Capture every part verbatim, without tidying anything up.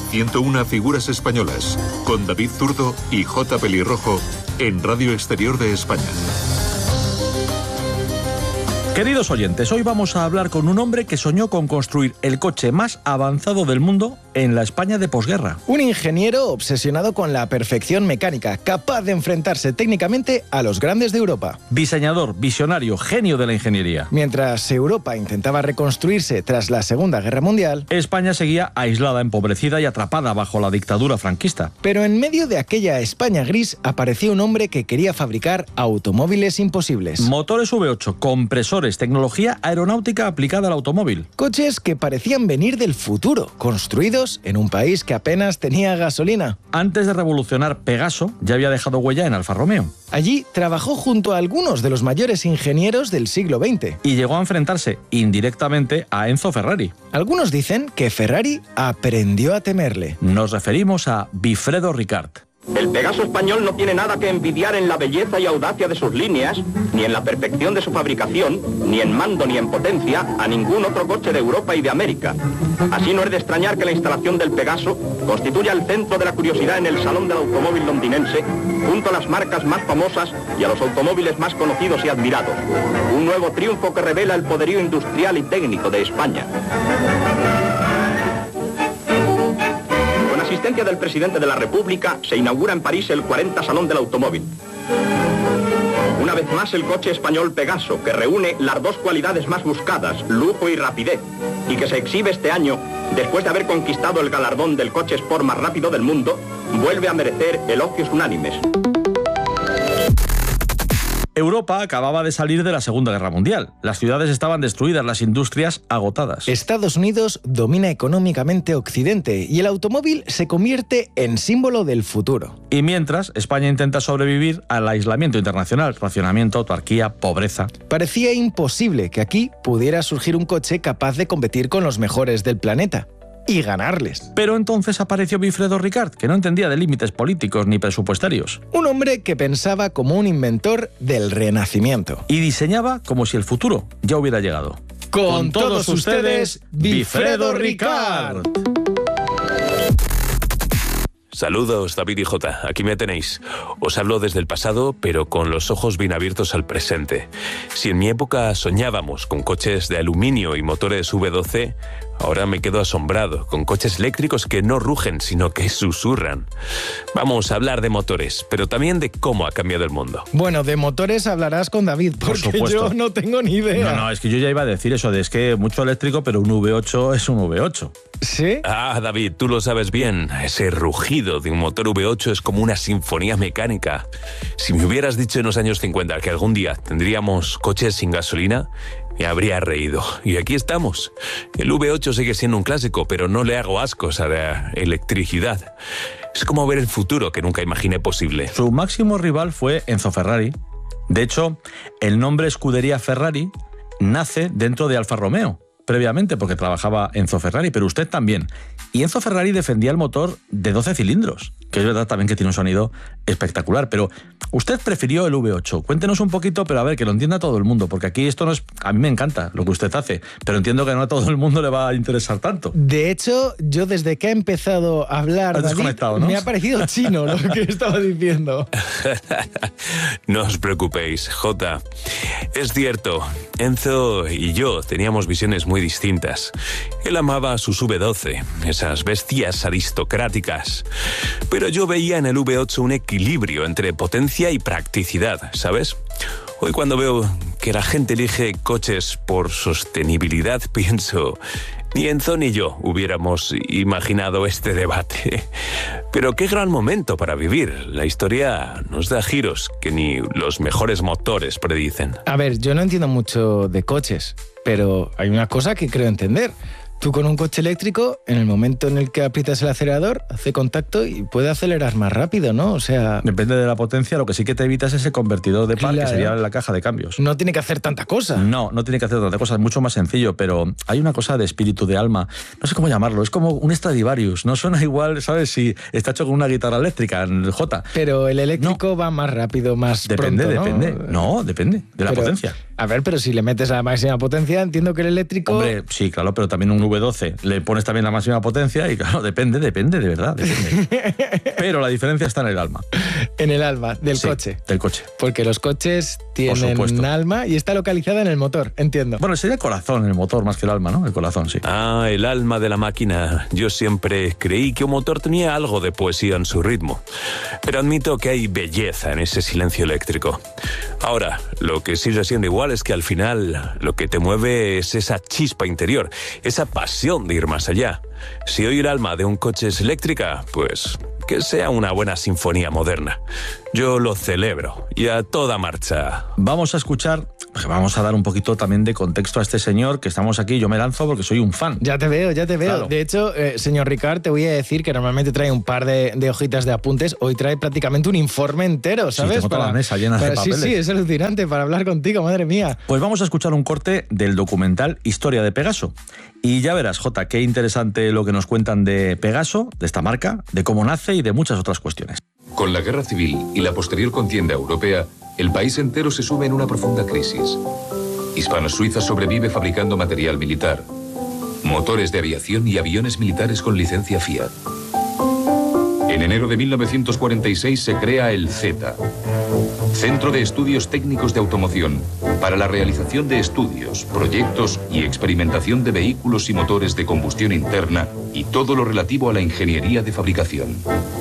ciento una figuras españolas, con David Zurdo y J. Pelirrojo, en Radio Exterior de España. Queridos oyentes, hoy vamos a hablar con un hombre que soñó con construir el coche más avanzado del mundo en la España de posguerra. Un ingeniero obsesionado con la perfección mecánica, capaz de enfrentarse técnicamente a los grandes de Europa. Diseñador, visionario, genio de la ingeniería. Mientras Europa intentaba reconstruirse tras la Segunda Guerra Mundial, España seguía aislada, empobrecida y atrapada bajo la dictadura franquista. Pero en medio de aquella España gris apareció un hombre que quería fabricar automóviles imposibles. Motores V ocho, compresores, tecnología aeronáutica aplicada al automóvil. Coches que parecían venir del futuro, construidos en un país que apenas tenía gasolina. Antes de revolucionar Pegaso, ya había dejado huella en Alfa Romeo. Allí trabajó junto a algunos de los mayores ingenieros del siglo veinte. Y llegó a enfrentarse indirectamente a Enzo Ferrari. Algunos dicen que Ferrari aprendió a temerle. Nos referimos a Vilfredo Ricard. El Pegaso español no tiene nada que envidiar en la belleza y audacia de sus líneas, ni en la perfección de su fabricación, ni en mando ni en potencia a ningún otro coche de Europa y de América. Así no es de extrañar que la instalación del Pegaso constituya el centro de la curiosidad en el Salón del Automóvil londinense, junto a las marcas más famosas y a los automóviles más conocidos y admirados. Un nuevo triunfo que revela el poderío industrial y técnico de España. Asistencia del presidente de la República, se inaugura en París el cuarenta Salón del Automóvil. Una vez más el coche español Pegaso, que reúne las dos cualidades más buscadas, lujo y rapidez, y que se exhibe este año, después de haber conquistado el galardón del coche sport más rápido del mundo, vuelve a merecer elogios unánimes. Europa acababa de salir de la Segunda Guerra Mundial. Las ciudades estaban destruidas, las industrias agotadas. Estados Unidos domina económicamente Occidente y el automóvil se convierte en símbolo del futuro. Y mientras, España intenta sobrevivir al aislamiento internacional, racionamiento, autarquía, pobreza. Parecía imposible que aquí pudiera surgir un coche capaz de competir con los mejores del planeta. Y ganarles. Pero entonces apareció Vilfredo Ricard, que no entendía de límites políticos ni presupuestarios. Un hombre que pensaba como un inventor del Renacimiento. Y diseñaba como si el futuro ya hubiera llegado. Con, Con todos, todos ustedes, Vilfredo Ricard. Saludos, David y Jota, aquí me tenéis. Os hablo desde el pasado, pero con los ojos bien abiertos al presente. Si en mi época soñábamos con coches de aluminio y motores V doce, ahora me quedo asombrado con coches eléctricos que no rugen, sino que susurran. Vamos a hablar de motores, pero también de cómo ha cambiado el mundo. Bueno, de motores hablarás con David, porque Por yo no tengo ni idea. No, no, es que yo ya iba a decir eso de es que mucho eléctrico, pero un V ocho es un V ocho. ¿Sí? Ah, David, tú lo sabes bien. Ese rugido de un motor V ocho es como una sinfonía mecánica. Si me hubieras dicho en los años cincuenta que algún día tendríamos coches sin gasolina, me habría reído. Y aquí estamos. El V ocho sigue siendo un clásico, pero no le hago ascos a la electricidad. Es como ver el futuro que nunca imaginé posible. Su máximo rival fue Enzo Ferrari. De hecho, el nombre Scuderia Ferrari nace dentro de Alfa Romeo, previamente, porque trabajaba Enzo Ferrari, pero usted también. Y Enzo Ferrari defendía el motor de doce cilindros, que es verdad también que tiene un sonido espectacular, pero usted prefirió el V ocho. Cuéntenos un poquito, pero a ver, que lo entienda todo el mundo, porque aquí esto no es... A mí me encanta lo que usted hace, pero entiendo que no a todo el mundo le va a interesar tanto. De hecho, yo desde que ha empezado a hablar, David, ¿no? Me ha parecido chino lo que estaba diciendo. No os preocupéis, Jota. Es cierto, Enzo y yo teníamos visiones muy distintas. Él amaba sus V doce, esas bestias aristocráticas. Pero yo veía en el V ocho un equilibrio entre potencia y practicidad, ¿sabes? Hoy cuando veo que la gente elige coches por sostenibilidad, pienso... Ni Enzo ni yo hubiéramos imaginado este debate. Pero qué gran momento para vivir. La historia nos da giros que ni los mejores motores predicen. A ver, yo no entiendo mucho de coches, pero hay una cosa que creo entender. Tú con un coche eléctrico, en el momento en el que aprietas el acelerador, hace contacto y puede acelerar más rápido, ¿no? O sea... Depende de la potencia, lo que sí que te evitas es ese convertidor de par, claro, que sería la caja de cambios. No tiene que hacer tanta cosa. No, no tiene que hacer tanta cosa, es mucho más sencillo, pero hay una cosa de espíritu, de alma, no sé cómo llamarlo, es como un Stradivarius, no suena igual, ¿sabes? Si está hecho con una guitarra eléctrica, en J. Pero el eléctrico no. va más rápido, más depende, pronto, ¿no? Depende, no, depende de la pero, potencia. A ver, pero si le metes a la máxima potencia, entiendo que el eléctrico... Hombre, sí, claro, pero también un V doce le pones también la máxima potencia y claro, depende, depende, de verdad, depende. Pero la diferencia está en el alma. En el alma del Sí, coche. del coche. Porque los coches tienen supuesto. alma y está localizada en el motor, entiendo. Bueno, sería el corazón, el motor, más que el alma, ¿no? El corazón, sí. Ah, el alma de la máquina. Yo siempre creí que un motor tenía algo de poesía en su ritmo. Pero admito que hay belleza en ese silencio eléctrico. Ahora, lo que sigue siendo igual es que al final lo que te mueve es esa chispa interior, esa pasión de ir más allá. Si hoy el alma de un coche es eléctrica, pues que sea una buena sinfonía moderna. Yo lo celebro y a toda marcha. Vamos a escuchar, vamos a dar un poquito también de contexto a este señor, que estamos aquí, yo me lanzo porque soy un fan. Ya te veo, ya te veo. Claro. De hecho, eh, señor Ricard, te voy a decir que normalmente trae un par de, de hojitas de apuntes. Hoy trae prácticamente un informe entero, ¿sabes? tengo toda la mesa llena de para- papeles. Sí, sí, es alucinante para hablar contigo, madre mía. Pues vamos a escuchar un corte del documental Historia de Pegaso. Y ya verás, Jota, qué interesante lo que nos cuentan de Pegaso, de esta marca, de cómo nace y de muchas otras cuestiones. Con la guerra civil y la posterior contienda europea, el país entero se sube en una profunda crisis. Hispano-Suiza sobrevive fabricando material militar, motores de aviación y aviones militares con licencia Fiat. En enero de mil novecientos cuarenta y seis se crea el Z, Centro de Estudios Técnicos de Automoción, para la realización de estudios, proyectos y experimentación de vehículos y motores de combustión interna y todo lo relativo a la ingeniería de fabricación.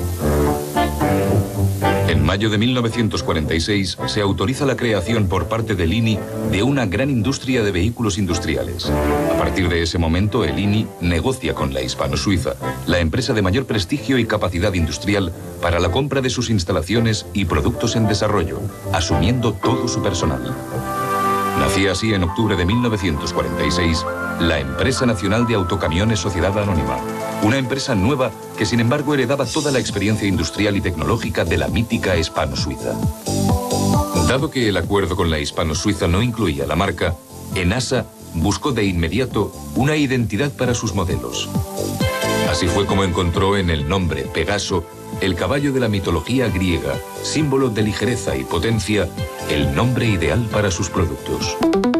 En mayo de mil novecientos cuarenta y seis se autoriza la creación por parte del I N I de una gran industria de vehículos industriales. A partir de ese momento, el I N I negocia con la Hispano-Suiza, la empresa de mayor prestigio y capacidad industrial, para la compra de sus instalaciones y productos en desarrollo, asumiendo todo su personal. Nacía así en octubre de mil novecientos cuarenta y seis la Empresa Nacional de Autocamiones Sociedad Anónima, una empresa nueva que sin embargo heredaba toda la experiencia industrial y tecnológica de la mítica Hispano-Suiza. Dado que el acuerdo con la Hispano-Suiza no incluía la marca, ENASA buscó de inmediato una identidad para sus modelos. Así fue como encontró en el nombre Pegaso, el caballo de la mitología griega, símbolo de ligereza y potencia, el nombre ideal para sus productos.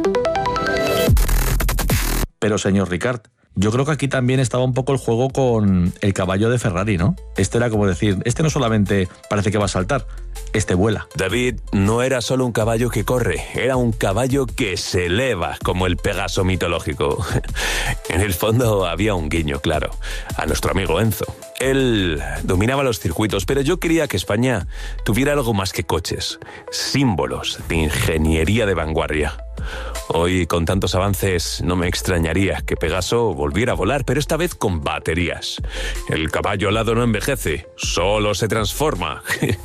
Pero, señor Ricard, yo creo que aquí también estaba un poco el juego con el caballo de Ferrari, ¿no? Este era como decir, este no solamente parece que va a saltar, este vuela. David no era solo un caballo que corre, era un caballo que se eleva, como el Pegaso mitológico. En el fondo había un guiño, claro, a nuestro amigo Enzo. Él dominaba los circuitos, pero yo quería que España tuviera algo más que coches, símbolos de ingeniería de vanguardia. Hoy, con tantos avances, no me extrañaría que Pegaso volviera a volar, pero esta vez con baterías. El caballo alado no envejece, solo se transforma.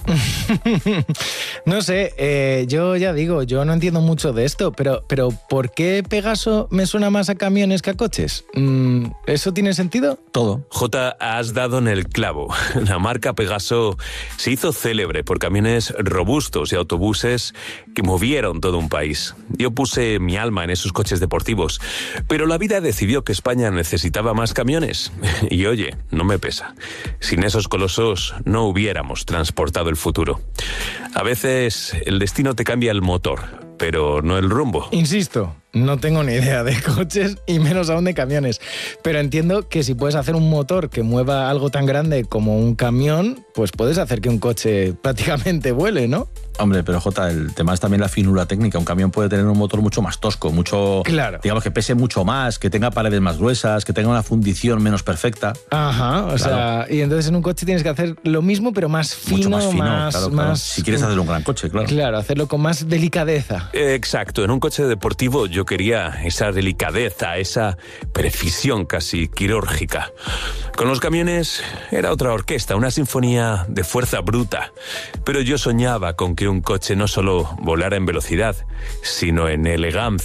No sé, eh, yo ya digo, yo no entiendo mucho de esto, pero, pero ¿por qué Pegaso me suena más a camiones que a coches? Mm, ¿Eso tiene sentido? Todo. Jota, has dado en el clavo. La marca Pegaso se hizo célebre por camiones robustos y autobuses que movieron todo un país. Yo puse mi alma en esos coches deportivos, pero la vida decidió que España necesitaba más camiones. Y oye, no me pesa. Sin esos colosos no hubiéramos transportado el futuro. A veces el destino te cambia el motor, pero no el rumbo. Insisto, no tengo ni idea de coches y menos aún de camiones, pero entiendo que si puedes hacer un motor que mueva algo tan grande como un camión, pues puedes hacer que un coche prácticamente vuele, ¿no? Hombre, pero Jota, el tema es también la finura técnica. Un camión puede tener un motor mucho más tosco, mucho, Claro. digamos, que pese mucho más, que tenga paredes más gruesas, que tenga una fundición menos perfecta. Ajá, o Claro. sea, y entonces en un coche tienes que hacer lo mismo, pero más fino, mucho más fino, más, claro, claro. más- Si quieres hacer un gran coche, claro. Claro, hacerlo con más delicadeza. Exacto, en un coche deportivo yo quería esa delicadeza, esa precisión casi quirúrgica. Con los camiones era otra orquesta, una sinfonía de fuerza bruta. Pero yo soñaba con que un coche no solo volara en velocidad, sino en elegancia.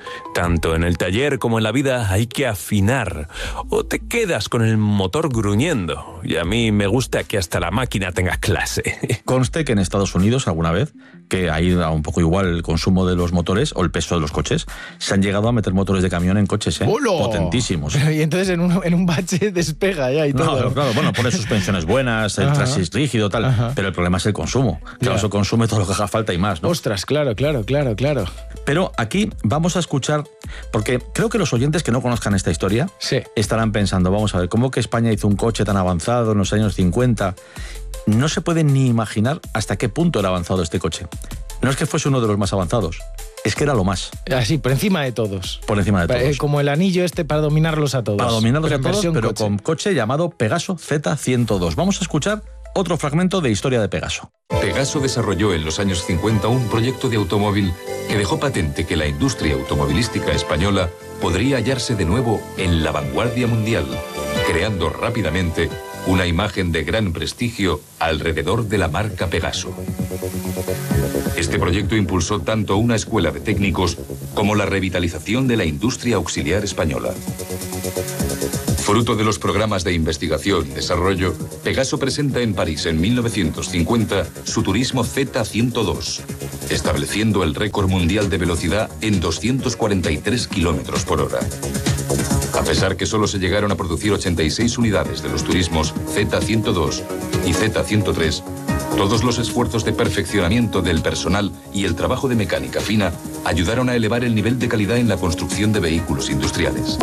Tanto en el taller como en la vida hay que afinar o te quedas con el motor gruñendo. Y a mí me gusta que hasta la máquina tenga clase. Conste que en Estados Unidos alguna vez, que ahí da un poco igual el consumo de los motores o el peso de los coches, se han llegado a meter motores de camión en coches, ¿eh? ¡Hola! Potentísimos. Pero, y entonces en un, en un bache despega ya y todo. No, claro, bueno, pone suspensiones buenas, el Ajá. chasis rígido, tal, Ajá. pero el problema es el consumo. Claro, Ya. eso consume todo lo que haga falta y más, ¿no? Ostras, claro, claro, claro, claro. Pero aquí vamos a escuchar, porque creo que los oyentes que no conozcan esta historia Sí. estarán pensando, vamos a ver, ¿cómo que España hizo un coche tan avanzado en los años cincuenta? No se puede ni imaginar hasta qué punto era avanzado este coche. No es que fuese uno de los más avanzados, es que era lo más, Así, por encima de todos. por encima de Eh, todos. Como el anillo este para dominarlos a todos. Para dominarlos Pero a en todos, versión pero coche. con coche llamado Pegaso Z ciento dos. Vamos a escuchar otro fragmento de historia de Pegaso. Pegaso desarrolló en los años cincuenta un proyecto de automóvil que dejó patente que la industria automovilística española podría hallarse de nuevo en la vanguardia mundial, creando rápidamente una imagen de gran prestigio alrededor de la marca Pegaso. Este proyecto impulsó tanto una escuela de técnicos como la revitalización de la industria auxiliar española. Fruto de los programas de investigación y desarrollo, Pegaso presenta en París en mil novecientos cincuenta su turismo Z ciento dos, estableciendo el récord mundial de velocidad en doscientos cuarenta y tres kilómetros por hora. A pesar que solo se llegaron a producir ochenta y seis unidades de los turismos Z ciento dos y Z ciento tres, todos los esfuerzos de perfeccionamiento del personal y el trabajo de mecánica fina ayudaron a elevar el nivel de calidad en la construcción de vehículos industriales.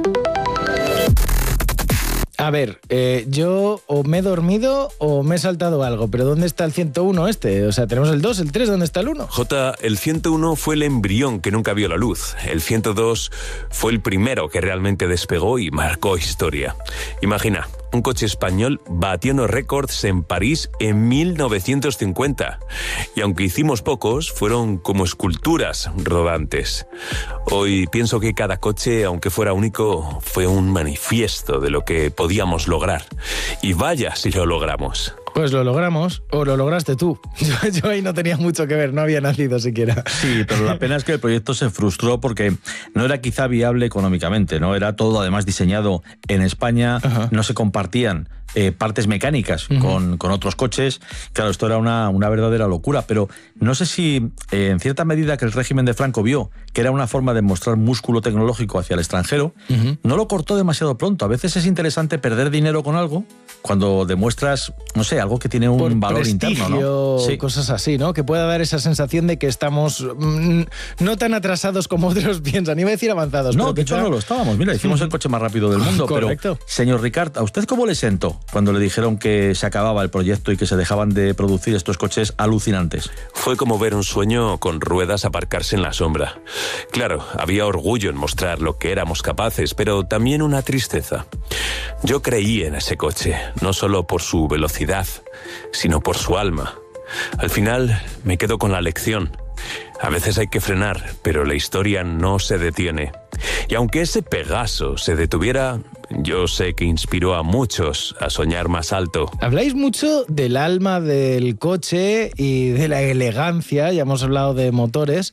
A ver, eh, yo o me he dormido o me he saltado algo, pero ¿dónde está el ciento uno este? O sea, tenemos el dos, el tres, ¿dónde está el uno? J, el ciento uno fue el embrión que nunca vio la luz. El ciento dos fue el primero que realmente despegó y marcó historia. Imagina, un coche español batiendo récords en París en mil novecientos cincuenta. Y aunque hicimos pocos, fueron como esculturas rodantes. Hoy pienso que cada coche, aunque fuera único, fue un manifiesto de lo que podíamos lograr. Y vaya si lo logramos. Pues lo logramos, o lo lograste tú. Yo, yo ahí no tenía mucho que ver, no había nacido siquiera. Sí, pero la pena es que el proyecto se frustró porque no era quizá viable económicamente, ¿no? Era todo además diseñado en España, Ajá. no se compartían eh, partes mecánicas uh-huh. con, con otros coches. Claro, esto era una, una verdadera locura, pero no sé si eh, en cierta medida que el régimen de Franco vio que era una forma de mostrar músculo tecnológico hacia el extranjero, uh-huh. no lo cortó demasiado pronto. A veces es interesante perder dinero con algo cuando demuestras, no sé, algo que tiene un Por valor prestigio, interno, ¿no? Sí. Cosas así, ¿no? Que pueda dar esa sensación de que estamos mmm, no tan atrasados como otros piensan. Iba a decir avanzados. No, pero de hecho quizá... no lo estábamos. Mira, hicimos el coche más rápido del mundo. Correcto. Pero, señor Ricard, ¿a usted cómo le sentó cuando le dijeron que se acababa el proyecto y que se dejaban de producir estos coches alucinantes? Fue como ver un sueño con ruedas aparcarse en la sombra. Claro, había orgullo en mostrar lo que éramos capaces, pero también una tristeza. Yo creí en ese coche, no solo por su velocidad, sino por su alma. Al final me quedo con la lección. A veces hay que frenar, pero la historia no se detiene. Y aunque ese Pegaso se detuviera, yo sé que inspiró a muchos a soñar más alto. Habláis mucho del alma del coche y de la elegancia, ya hemos hablado de motores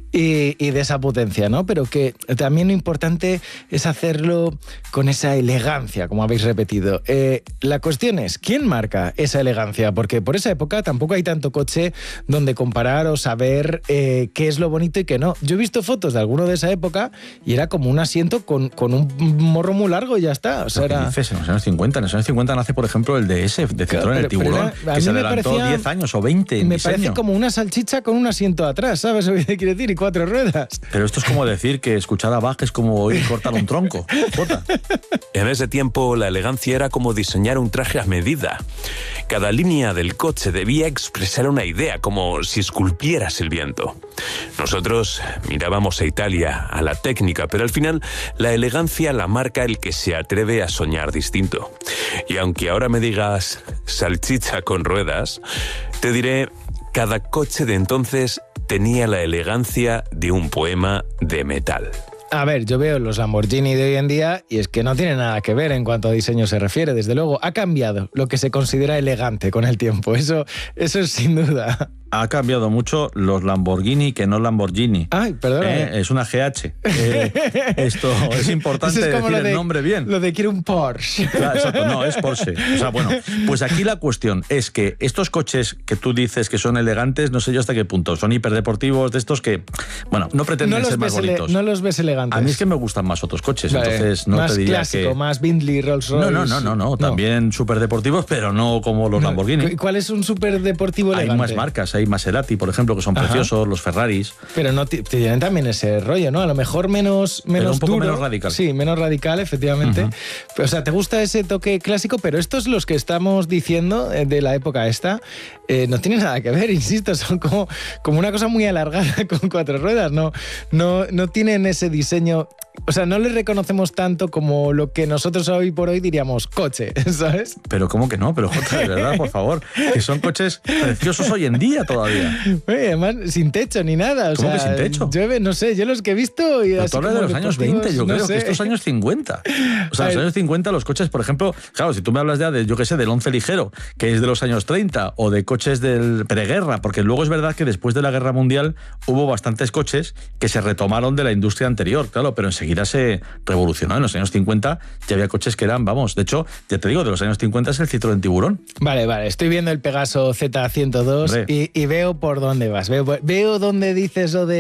y, y de esa potencia, ¿no? Pero que también lo importante es hacerlo con esa elegancia, como habéis repetido. Eh, la cuestión es, ¿quién marca esa elegancia? Porque por esa época tampoco hay tanto coche donde comparar o saber eh, qué es lo bonito y qué no. Yo he visto fotos de alguno de esa época y era como un asiento con, con un morro muy largo y ya está. O sea, ¿Qué era... dices? En los años cincuenta. En los años cincuenta nace, por ejemplo, el D S de Citroën, Claro, el pero- tiburón, pero era- a que mí se me adelantó parecía- diez años o veinte en Me diseño. parece como una salchicha con un asiento atrás, ¿sabes lo que quiere decir? Y cuatro ruedas. Pero esto es como decir que escuchar a Bach es como oír cortar un tronco. Jota. En ese tiempo, la elegancia era como diseñar un traje a medida. Cada línea del coche debía expresar una idea, como si esculpieras el viento. Nosotros mirábamos a Italia, a la técnica, pero al final la elegancia la marca el que se atreve a soñar distinto. Y aunque ahora me digas salchicha con ruedas, te diré, cada coche de entonces tenía la elegancia de un poema de metal. A ver, yo veo los Lamborghini de hoy en día y es que no tiene nada que ver en cuanto a diseño se refiere. Desde luego, ha cambiado lo que se considera elegante con el tiempo. Eso, eso es sin duda. ha cambiado mucho los Lamborghini que no Lamborghini. Ay, perdón. Eh, es una G H. Eh, esto es importante es decir de, el nombre bien. Lo de quiero un Porsche. Claro, exacto, no, es Porsche. O sea, bueno, pues aquí la cuestión es que estos coches que tú dices que son elegantes, no sé yo hasta qué punto, son hiperdeportivos de estos que, bueno, no pretenden no ser más bonitos. No los ves elegantes. A mí es que me gustan más otros coches, vale. entonces no más te diría clásico, que... más Bentley, Rolls Royce. No, no, no, no, no, también superdeportivos, pero no como los Lamborghini. ¿Cuál es un superdeportivo elegante? Hay más marcas, hay Maserati, por ejemplo, que son Ajá. preciosos, los Ferraris. Pero no tienen también ese rollo, ¿no? A lo mejor menos, menos pero un poco duro. menos radical. Sí, menos radical, efectivamente. Uh-huh. O sea, ¿te gusta ese toque clásico? Pero estos, los que estamos diciendo de la época esta, eh, no tienen nada que ver, insisto, son como, como una cosa muy alargada con cuatro ruedas, no, no, no tienen ese diseño... O sea, no les reconocemos tanto como lo que nosotros hoy por hoy diríamos coche, ¿sabes? Pero ¿cómo que no? Pero Jota, de verdad, por favor, que son coches preciosos hoy en día todavía. Oye, además, sin techo ni nada. O ¿Cómo sea, que sin techo? Llueve, no sé, yo los que he visto... Y Pero así tú hablas de los años veinte, yo no creo sé. que estos años cincuenta. O sea, los años cincuenta los coches, por ejemplo, claro, si tú me hablas ya de, yo qué sé, del once ligero, que es de los años treinta, o de coches del preguerra, porque luego es verdad que después de la Guerra Mundial hubo bastantes coches que se retomaron de la industria anterior, claro, pero enseguida se revolucionó. En los años cincuenta ya había coches que eran, vamos, de hecho, ya te digo, de los años cincuenta es el Citroën Tiburón. Vale, vale, estoy viendo el Pegaso Z ciento dos y, y veo por dónde vas, veo, veo dónde dices lo de